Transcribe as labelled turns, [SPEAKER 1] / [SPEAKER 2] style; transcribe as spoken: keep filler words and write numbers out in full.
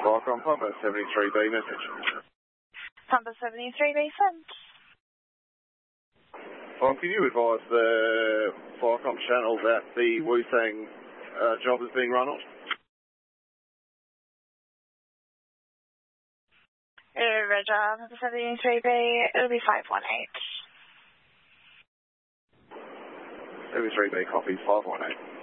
[SPEAKER 1] Welcome, Papa seventy-three B message.
[SPEAKER 2] Papa seventy-three B sent.
[SPEAKER 1] Well, can you advise the Firecom channel that the Wu-Tang uh, job is being run on?
[SPEAKER 2] Uh, Roger, Papa seventy-three B, it'll be five one eight.
[SPEAKER 1] seventy-three B copies, five one eight.